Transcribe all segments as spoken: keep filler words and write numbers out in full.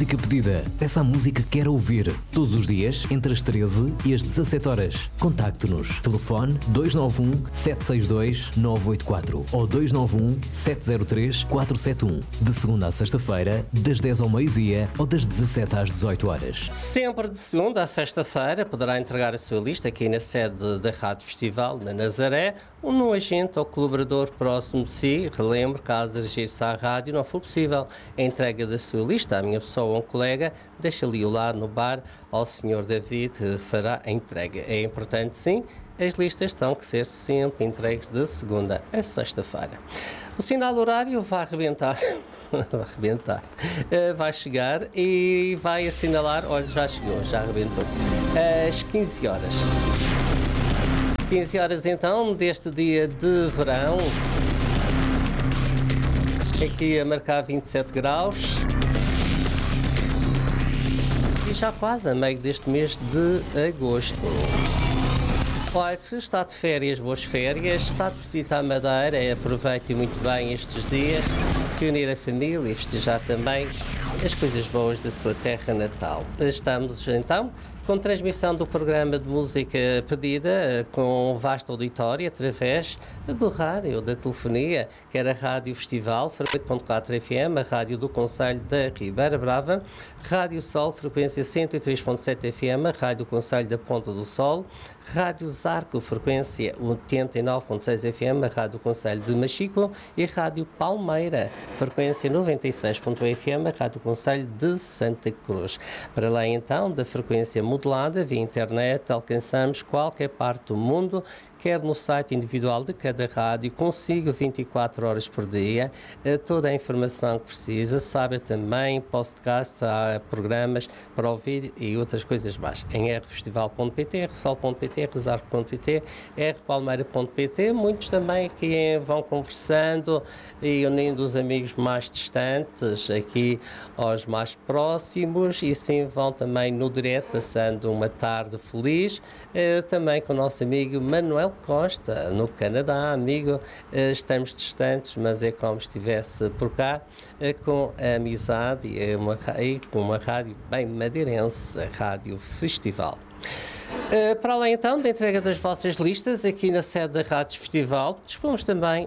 música pedida. Peça a música que quer ouvir. Todos os dias, entre as treze e as dezassete horas. Contacte-nos. Telefone dois nove um, sete seis dois, nove oito quatro ou dois nove um, sete zero três, quatro sete um. De segunda a sexta-feira, das dez ao meio-dia ou das dezassete às dezoito horas. Sempre de segunda a sexta-feira poderá entregar a sua lista aqui na sede da Rádio Festival, na Nazaré, ou num agente ou colaborador próximo de si. Relembre, caso dirigir-se à rádio não for possível a entrega da sua lista à minha pessoa ou a um colega, deixa ali o lado no bar ao senhor David, que fará a entrega. É importante, sim, as listas têm que ser sempre entregues de segunda a sexta-feira. O sinal horário vai arrebentar. vai arrebentar. Uh, vai chegar e vai assinalar, olha, já chegou, já arrebentou. Às quinze horas. quinze horas então, deste dia de verão. Aqui a marcar vinte e sete graus. E já quase a meio deste mês de agosto. Olha, se está de férias, boas férias. Está de visita à Madeira, aproveite muito bem estes dias. Reunir a família e festejar também as coisas boas da sua terra natal. Estamos então com transmissão do programa de música pedida, com vasto auditório através do rádio, da telefonia, que era a Rádio Festival, oito ponto quatro F M, a rádio do Concelho da Ribeira Brava, Rádio Sol, frequência cento e três ponto sete F M, a rádio do Concelho da Ponta do Sol, Rádio Zarco, frequência oitenta e nove ponto seis F M, a rádio do Concelho de Machico, e Rádio Palmeira, frequência noventa e seis ponto um F M, a rádio do Concelho de Santa Cruz. Para lá então da frequência modelada via internet, alcançamos qualquer parte do mundo, quer no site individual de cada rádio, consigo vinte e quatro horas por dia, toda a informação que precisa, sabe também, podcast, há programas para ouvir e outras coisas mais. Em r festival ponto p t, r sol ponto p t, r zarco ponto p t, r palmeira ponto p t, muitos também que vão conversando e unindo os amigos mais distantes aqui aos mais próximos, e sim vão também no direto, passando uma tarde feliz, também com o nosso amigo Manuel Costa, no Canadá. Amigo, estamos distantes, mas é como se estivesse por cá, com a amizade e, uma, e com uma rádio bem madeirense, a Rádio Festival. Uh, para além então da entrega das vossas listas aqui na sede da Rádio Festival, dispomos também uh,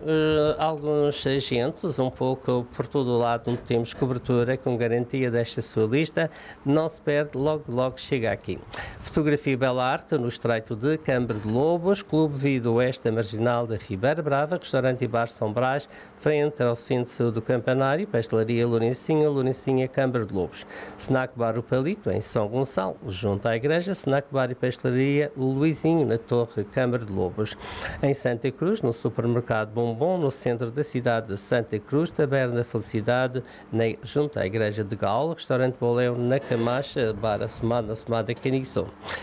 alguns agentes, um pouco por todo o lado onde temos cobertura com garantia desta sua lista. Não se perde, logo logo chega aqui. Fotografia e Bela Arte no Estreito de Câmara de Lobos, Clube Vida Oeste da Marginal da Ribeira Brava, Restaurante e Bar São Brás, frente ao Centro de Saúde do Campanário, Pastelaria Lourencinha, Lourencinha, Câmara de Lobos. Snack Bar O Palito em São Gonçalo, junto à igreja, Snack Bar e Pastelaria Luizinho, na Torre Câmara de Lobos. Em Santa Cruz, no supermercado Bombom, no centro da cidade de Santa Cruz, Taberna Felicidade, na, junto à igreja de Galo, Restaurante Boléu na Camacha, Bar Assomado, na Assomada Caniço.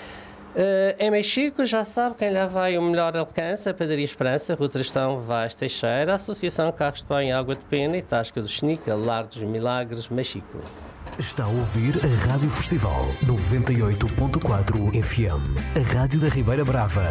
Uh, em Mexico, já sabe quem lá vai o melhor alcance, a Padaria Esperança, Rua Tristão Vaz Teixeira, a Associação Carros de Banho Água de Pena e Tasca do Xenica, Lar dos Milagres, Mexico. Está a ouvir a Rádio Festival noventa e oito ponto quatro F M, a rádio da Ribeira Brava.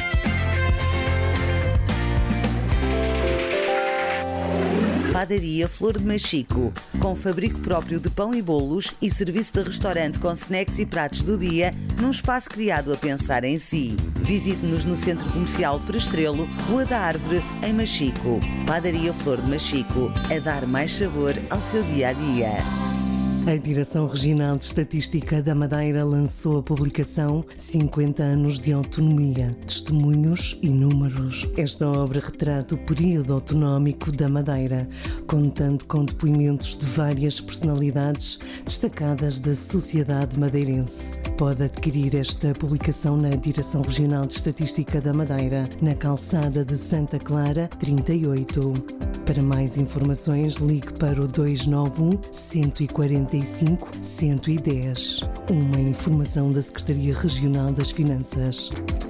Padaria Flor de Machico, com fabrico próprio de pão e bolos e serviço de restaurante com snacks e pratos do dia, num espaço criado a pensar em si. Visite-nos no Centro Comercial Prestrelo, Rua da Árvore, em Machico. Padaria Flor de Machico, a dar mais sabor ao seu dia-a-dia. A Direção Regional de Estatística da Madeira lançou a publicação cinquenta anos de Autonomia, Testemunhos e Números. Esta obra retrata o período autonómico da Madeira, contando com depoimentos de várias personalidades destacadas da sociedade madeirense. Pode adquirir esta publicação na Direção Regional de Estatística da Madeira, na calçada de Santa Clara, trinta e oito. Para mais informações, ligue para o dois nove um, cento e quarenta e cinco, cento e dez. Uma informação da Secretaria Regional das Finanças.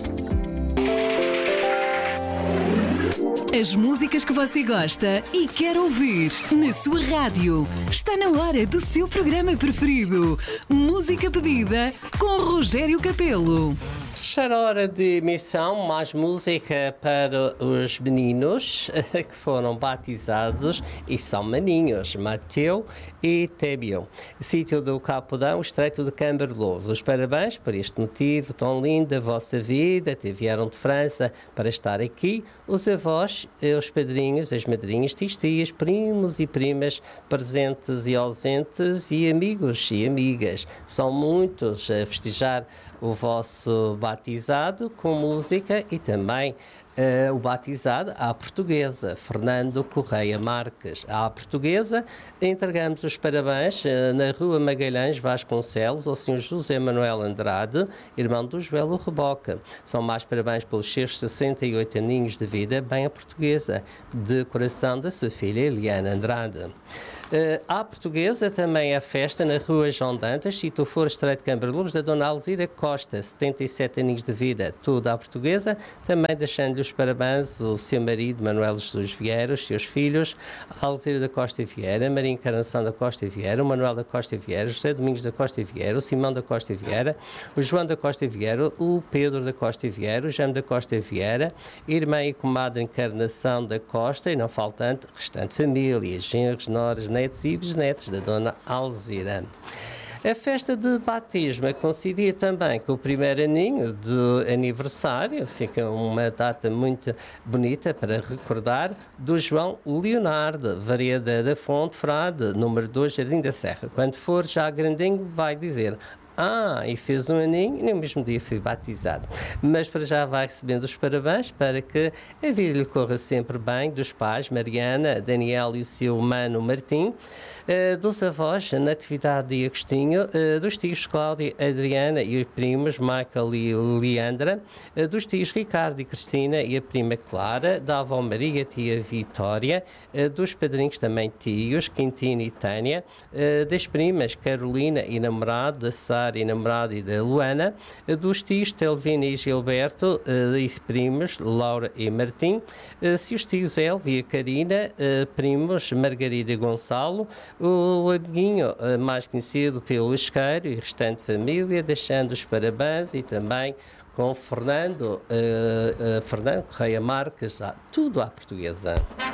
As músicas que você gosta e quer ouvir na sua rádio. Está na hora do seu programa preferido. Música pedida com Rogério Capelo. Terceira hora de emissão, mais música para os meninos que foram batizados e são maninhos, Mateu e Tébio. Sítio do Capodão, Estreito de Camberloso. Os parabéns por este motivo tão lindo da vossa vida. Até vieram de França para estar aqui. Os avós, os padrinhos, as madrinhas, tios, tias, primos e primas, presentes e ausentes e amigos e amigas. São muitos a festejar o vosso batizado com música e também uh, o batizado à portuguesa, Fernando Correia Marques. À portuguesa, entregamos os parabéns uh, na Rua Magalhães Vasconcelos ao senhor José Manuel Andrade, irmão do Joelo Reboca. São mais parabéns pelos seus sessenta e oito aninhos de vida, bem à portuguesa, de coração da sua filha Eliana Andrade. Uh, à portuguesa também a festa na Rua João Dantas, se tu for Estreito de Camberloso, da Dona Alzira Costa, setenta e sete aninhos de vida, tudo à portuguesa, também deixando-lhe os parabéns o seu marido Manuel Jesus Vieira, os seus filhos, Alzira da Costa Vieira, Maria Encarnação da Costa Vieira, o Manuel da Costa Vieira, José Domingos da Costa Vieira, o Simão da Costa Vieira, o João da Costa Vieira, o Pedro da Costa Vieira, o Jaime da Costa Vieira, irmã e comadre Encarnação da Costa e não faltando restante família, genros, noras, netos e bisnetos da Dona Alzira. A festa de batismo coincidia também com o primeiro aninho de aniversário, fica uma data muito bonita para recordar, do João Leonardo, Vareda da Fonte Frade, número dois, Jardim da Serra. Quando for já grandinho vai dizer: ah, e fez um aninho e no mesmo dia foi batizado. Mas para já vai recebendo os parabéns para que a vida lhe corra sempre bem, dos pais, Mariana, Daniel e o seu mano Martim, uh, dos avós, Natividade e Agostinho, uh, dos tios Cláudia, Adriana e os primos, Michael e Leandra, uh, dos tios Ricardo e Cristina e a prima Clara, da avó Maria, tia Vitória, uh, dos padrinhos também tios, Quintino e Tânia, uh, das primas Carolina e namorado, da Sara e namorado e da Luana, dos tios Telvina e Gilberto, uh, e primos Laura e Martim, uh, se os tios Elvia e Karina, uh, primos Margarida e Gonçalo, o amiguinho uh, mais conhecido pelo Isqueiro e restante família, deixando os parabéns e também com Fernando, uh, uh, Fernando Correia Marques, tudo à portuguesa.